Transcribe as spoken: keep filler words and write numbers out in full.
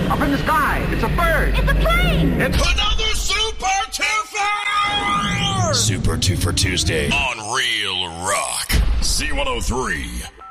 Up in the sky. It's a bird. It's a plane. It's another Super Twofer! Super Twofer Tuesday on Real Rock. Z one oh three.